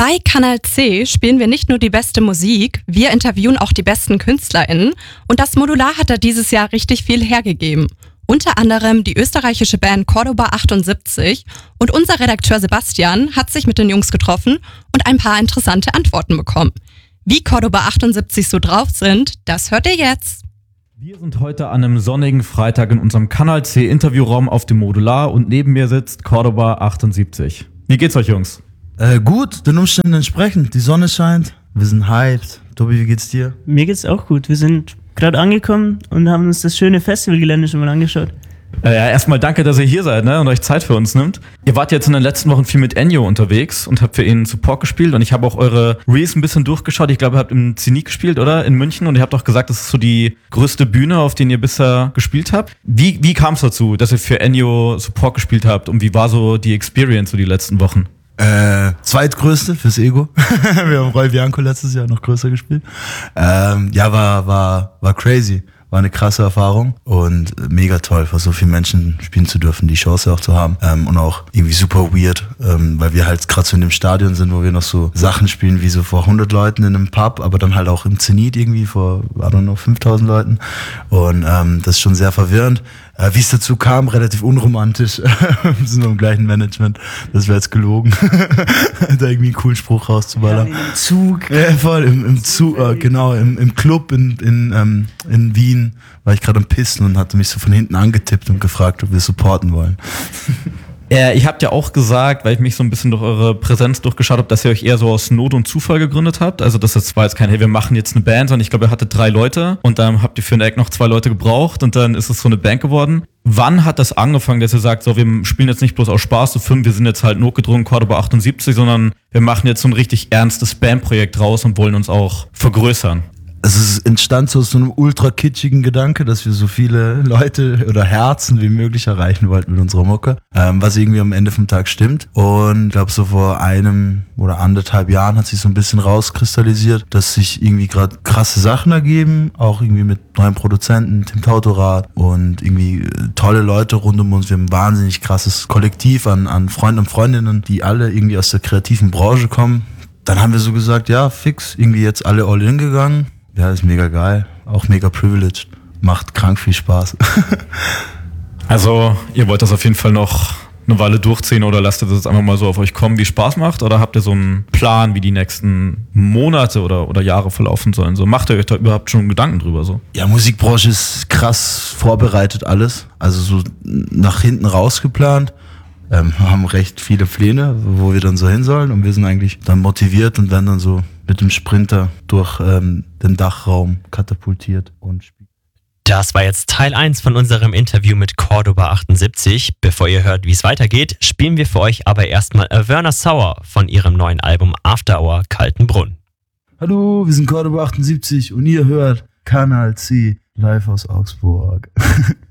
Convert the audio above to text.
Bei Kanal C spielen wir nicht nur die beste Musik, wir interviewen auch die besten KünstlerInnen und das Modular hat da dieses Jahr richtig viel hergegeben. Unter anderem die österreichische Band Cordoba 78 und unser Redakteur Sebastian hat sich mit den Jungs getroffen und ein paar interessante Antworten bekommen. Wie Cordoba 78 so drauf sind, das hört ihr jetzt. Wir sind heute an einem sonnigen Freitag in unserem Kanal C Interviewraum auf dem Modular und neben mir sitzt Cordoba 78. Wie geht's euch, Jungs? Gut, den Umständen entsprechend. Die Sonne scheint, wir sind hyped. Tobi, wie geht's dir? Mir geht's auch gut. Wir sind gerade angekommen und haben uns das schöne Festivalgelände schon mal angeschaut. Ja, erstmal danke, dass ihr hier seid, und euch Zeit für uns nimmt. Ihr wart jetzt in den letzten Wochen viel mit Ennio unterwegs und habt für ihn Support gespielt und ich habe auch eure Reels ein bisschen durchgeschaut. Ich glaube, ihr habt im Zenit gespielt, oder? In München und ihr habt auch gesagt, das ist so die größte Bühne, auf der ihr bisher gespielt habt. Wie kam es dazu, dass ihr für Ennio Support gespielt habt und wie war so die Experience so die letzten Wochen? Zweitgrößte fürs Ego. Wir haben Roy Bianco letztes Jahr noch größer gespielt. War crazy. War eine krasse Erfahrung und mega toll, vor so vielen Menschen spielen zu dürfen, die Chance auch zu haben. Und auch irgendwie super weird, weil wir halt gerade so in dem Stadion sind, wo wir noch so Sachen spielen wie so vor 100 Leuten in einem Pub, aber dann halt auch im Zenit irgendwie vor, 5000 Leuten. Und das ist schon sehr verwirrend. Wie es dazu kam, relativ unromantisch. Wir sind im gleichen Management. Das wäre jetzt gelogen, da irgendwie einen coolen Spruch rauszuballern. Ja, im Zug. Ja, voll, im Zug, genau, im Club in Wien war ich gerade am Pissen und hatte mich so von hinten angetippt und gefragt, ob wir supporten wollen. Ihr habt ja auch gesagt, weil ich mich so ein bisschen durch eure Präsenz durchgeschaut habe, dass ihr euch eher so aus Not und Zufall gegründet habt. Also das war jetzt kein, hey, wir machen jetzt eine Band, sondern ich glaube, ihr hattet 3 Leute und dann habt ihr für ein Eck noch 2 Leute gebraucht und dann ist es so eine Band geworden. Wann hat das angefangen, dass ihr sagt, so, wir spielen jetzt nicht bloß aus Spaß, so 5, wir sind jetzt halt notgedrungen Cordoba 78, sondern wir machen jetzt so ein richtig ernstes Bandprojekt raus und wollen uns auch vergrößern? Es entstand so aus so einem ultra kitschigen Gedanke, dass wir so viele Leute oder Herzen wie möglich erreichen wollten mit unserer Mucke, was irgendwie am Ende vom Tag stimmt. Und ich glaube, so vor 1 oder 1,5 Jahren hat sich so ein bisschen rauskristallisiert, dass sich irgendwie gerade krasse Sachen ergeben, auch irgendwie mit neuen Produzenten, Tim Tautorat und irgendwie tolle Leute rund um uns. Wir haben ein wahnsinnig krasses Kollektiv an Freunden und Freundinnen, die alle irgendwie aus der kreativen Branche kommen. Dann haben wir so gesagt, ja, fix, irgendwie jetzt alle all in gegangen. Ja, ist mega geil. Auch mega privileged. Macht krank viel Spaß. Also, ihr wollt das auf jeden Fall noch eine Weile durchziehen oder lasst ihr das jetzt einfach mal so auf euch kommen, wie es Spaß macht? Oder habt ihr so einen Plan, wie die nächsten Monate oder Jahre verlaufen sollen? So, macht ihr euch da überhaupt schon Gedanken drüber? So? Ja, Musikbranche ist krass vorbereitet alles. Also so nach hinten rausgeplant. Haben recht viele Pläne, wo wir dann so hin sollen und wir sind eigentlich dann motiviert und werden dann so mit dem Sprinter durch den Dachraum katapultiert und spielen. Das war jetzt Teil 1 von unserem Interview mit Cordoba 78. Bevor ihr hört, wie es weitergeht, spielen wir für euch aber erstmal Averna Sour von ihrem neuen Album After Hour Kaltenbrunn. Hallo, wir sind Cordoba 78 und ihr hört Kanal C live aus Augsburg.